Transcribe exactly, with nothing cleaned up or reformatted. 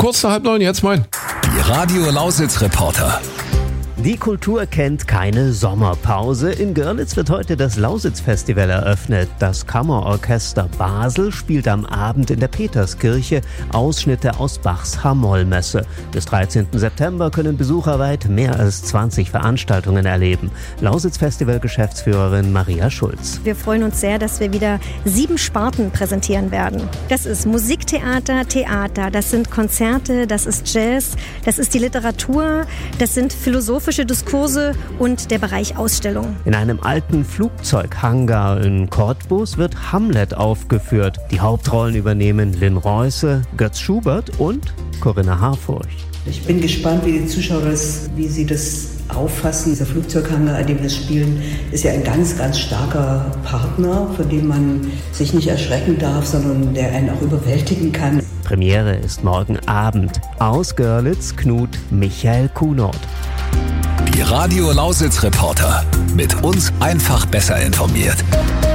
kurz nach halb neun, jetzt moin. Die Radio Lausitz Reporter. Die Kultur kennt keine Sommerpause. In Görlitz wird heute das Lausitz-Festival eröffnet. Das Kammerorchester Basel spielt am Abend in der Peterskirche Ausschnitte aus Bachs Hamollmesse. Bis dreizehnten September können Besucher weit mehr als zwanzig Veranstaltungen erleben. Lausitz-Festival-Geschäftsführerin Maria Schulz. Wir freuen uns sehr, dass wir wieder sieben Sparten präsentieren werden. Das ist Musiktheater, Theater, das sind Konzerte, das ist Jazz, das ist die Literatur, das sind philosophische Diskurse und der Bereich Ausstellung. In einem alten Flugzeughangar in Cottbus wird Hamlet aufgeführt. Die Hauptrollen übernehmen Lynn Reuse, Götz Schubert und Corinna Harfurch. Ich bin gespannt, wie die Zuschauer das, wie sie das auffassen. Dieser Flugzeughangar, an dem wir spielen, ist ja ein ganz, ganz starker Partner, von dem man sich nicht erschrecken darf, sondern der einen auch überwältigen kann. Premiere ist morgen Abend. Aus Görlitz, Knut Michael Kuhnort. Die Radio Lausitz Reporter. Mit uns einfach besser informiert.